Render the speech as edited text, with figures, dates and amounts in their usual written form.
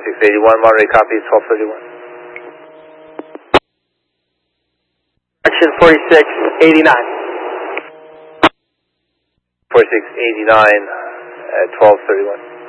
4681, Monterey copy, 1231. Action 4689. 4689 at 1231.